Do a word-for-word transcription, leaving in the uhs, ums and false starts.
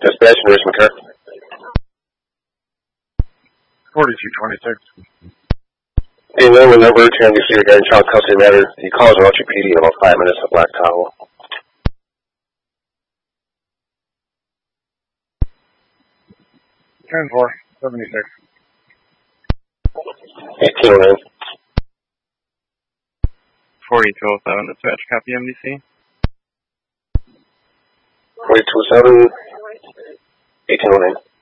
Dispatch, Nurse McCurk. forty-two twenty-six. Hey, man, whenever T M D C regarding child custody matter, he calls Roger P D in about five minutes at Black Tahoe. ten four, seventy-six. eighteen oh nine. forty-two oh seven, dispatch, copy M D C. forty-two oh seven, eighteen oh nine.